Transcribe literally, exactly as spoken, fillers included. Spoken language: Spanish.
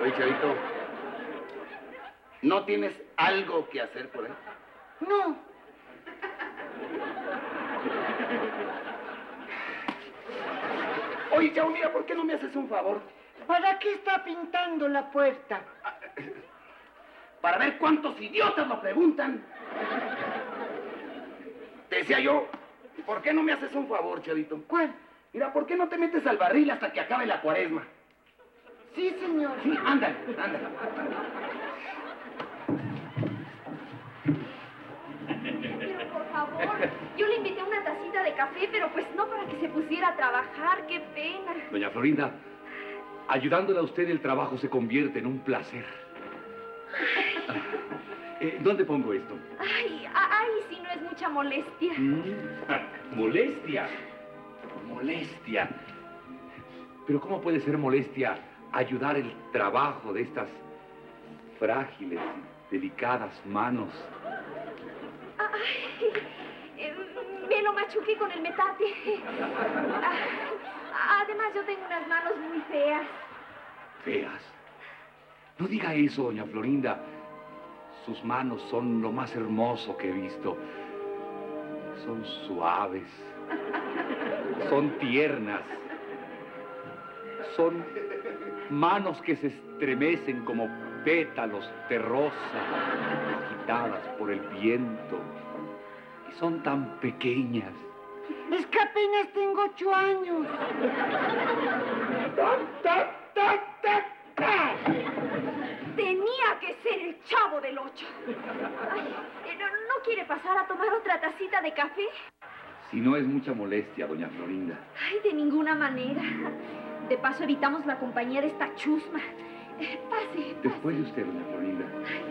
Oye, Chavito, ¿no tienes algo que hacer por ahí? No. Oye, Chavo, mira, ¿por qué no me haces un favor? ¿Para qué está pintando la puerta? Para ver cuántos idiotas lo preguntan. Te decía yo, ¿por qué no me haces un favor, Chavito? ¿Cuál? Mira, ¿por qué no te metes al barril hasta que acabe la cuaresma? Sí, señor. Sí, ándale, ándale. Pero por favor, yo le invité a una tacita de café, pero pues no para que se pusiera a trabajar, qué pena. Doña Florinda, ayudándole a usted el trabajo se convierte en un placer. Eh, ¿Dónde pongo esto? Ay, ay, si no es mucha molestia. Mm, molestia. Molestia. Pero ¿cómo puede ser molestia ayudar el trabajo de estas frágiles y delicadas manos? Ay, eh, me lo machuqué con el metate. Ah, además, yo tengo unas manos muy feas. ¿Feas? No diga eso, doña Florinda. Sus manos son lo más hermoso que he visto. Son suaves. Son tiernas. Son manos que se estremecen como pétalos de rosa, agitadas por el viento. Y son tan pequeñas. Es que apenas tengo ocho años. Tenía que ser el Chavo del Ocho. Ay, eh, ¿no, ¿no quiere pasar a tomar otra tacita de café? Si no es mucha molestia, doña Florinda. Ay, de ninguna manera. De paso evitamos la compañía de esta chusma. Eh, pase, pase. Después de usted, doña Florinda.